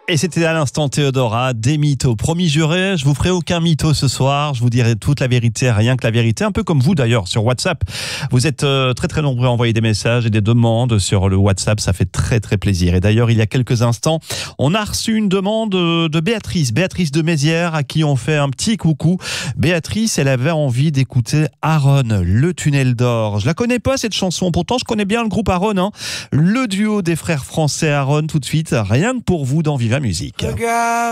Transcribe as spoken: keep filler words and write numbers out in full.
Et c'était à l'instant Théodora, des mythos. Promis juré, je vous ferai aucun mytho ce soir. Je vous dirai toute la vérité, rien que la vérité. Un peu comme vous d'ailleurs sur WhatsApp. Vous êtes euh, très très nombreux à envoyer des messages et des demandes sur le WhatsApp. Ça fait très très plaisir. Et d'ailleurs, il y a quelques instants, on a reçu une demande de Béatrice. Béatrice de Mézières, à qui on fait un petit coucou. Béatrice, elle avait envie d'écouter Aaron, le tunnel d'or. Je la connais pas cette chanson. Pourtant, je connais bien le groupe Aaron. Hein. Le duo des frères français Aaron, tout de suite. Rien que pour vous dans Viva Musique.